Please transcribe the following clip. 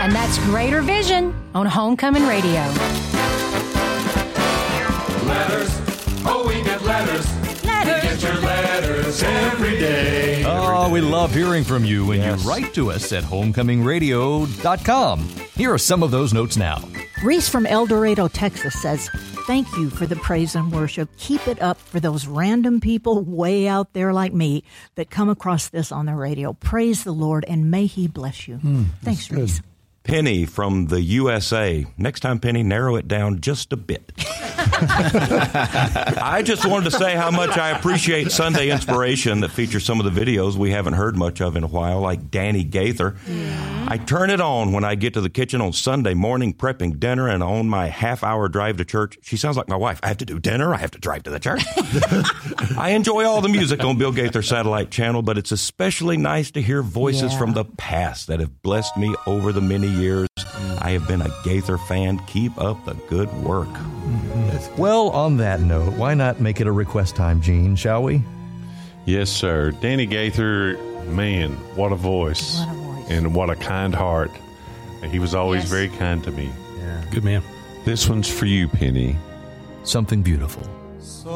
And that's Greater Vision on Homecoming Radio. Letters. Oh, we get letters. Letters. We get your letters every day. Oh, we love hearing from you when you write to us at homecomingradio.com. Here are some of those notes now. Reese from El Dorado, Texas says, thank you for the praise and worship. Keep it up for those random people way out there like me that come across this on the radio. Praise the Lord, and may He bless you. Thanks, Reese. Penny from the USA. Next time, Penny, narrow it down just a bit. I just wanted to say how much I appreciate Sunday Inspiration that features some of the videos we haven't heard much of in a while, like Danny Gaither. Yeah. I turn it on when I get to the kitchen on Sunday morning prepping dinner, and on my half-hour drive to church, she sounds like my wife. I have to do dinner. I have to drive to the church. I enjoy all the music on Bill Gaither Satellite Channel, but it's especially nice to hear voices from the past that have blessed me over the many years. I have been a Gaither fan. Keep up the good work. Well, on that note, why not make it a request time, Gene, shall we? Yes, sir. Danny Gaither, man, what a voice. What a voice. And what a kind heart. He was always very kind to me. Yeah. Good man. This one's for you, Penny. Something beautiful.